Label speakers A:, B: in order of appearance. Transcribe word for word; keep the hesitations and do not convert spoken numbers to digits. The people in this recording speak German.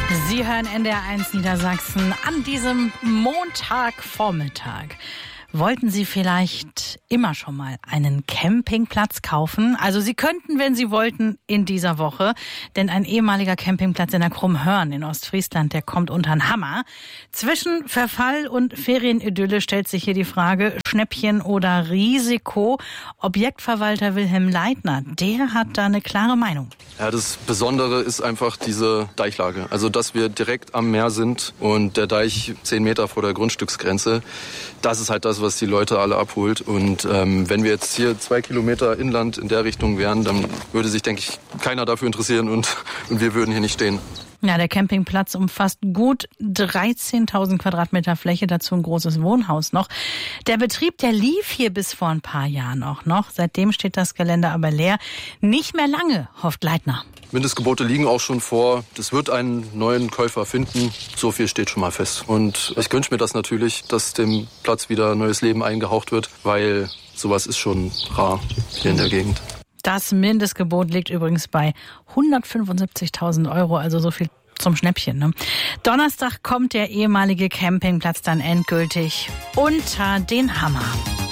A: Sie hören N D R eins Niedersachsen an diesem Montagvormittag. Wollten Sie vielleicht immer schon mal einen Campingplatz kaufen? Also Sie könnten, wenn Sie wollten, in dieser Woche. Denn ein ehemaliger Campingplatz in der Krummhörn in Ostfriesland, der kommt unter den Hammer. Zwischen Verfall und Ferienidylle stellt sich hier die Frage, Schnäppchen oder Risiko. Objektverwalter Wilhelm Leitner, der hat da eine klare Meinung.
B: Ja, das Besondere ist einfach diese Deichlage. Also, dass wir direkt am Meer sind und der Deich zehn Meter vor der Grundstücksgrenze. Das ist halt das, was die Leute alle abholt. Und ähm, wenn wir jetzt hier zwei Kilometer inland in der Richtung wären, dann würde sich, denke ich, keiner dafür interessieren und, und wir würden hier nicht stehen.
A: Ja, der Campingplatz umfasst gut dreizehntausend Quadratmeter Fläche, dazu ein großes Wohnhaus noch. Der Betrieb, der lief hier bis vor ein paar Jahren auch noch. Seitdem steht das Gelände aber leer. Nicht mehr lange, hofft Leitner.
B: Mindestgebote liegen auch schon vor. Das wird einen neuen Käufer finden. So viel steht schon mal fest. Und ich wünsche mir das natürlich, dass dem Platz wieder neues Leben eingehaucht wird, weil sowas ist schon rar hier in der Gegend.
A: Das Mindestgebot liegt übrigens bei hundertfünfundsiebzigtausend Euro, also so viel zum Schnäppchen. Ne? Donnerstag kommt der ehemalige Campingplatz dann endgültig unter den Hammer.